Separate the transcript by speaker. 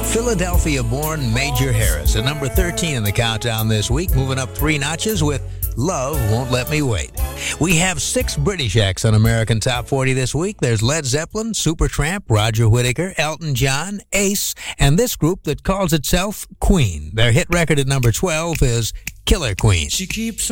Speaker 1: Philadelphia-born Major Harris at number 13 in the countdown this week, moving up 3 notches with Love Won't Let Me Wait. We have 6 British acts on American Top 40 this week. There's Led Zeppelin, Supertramp, Roger Whittaker, Elton John, Ace, and this group that calls itself Queen. Their hit record at number 12 is Killer Queen.
Speaker 2: She keeps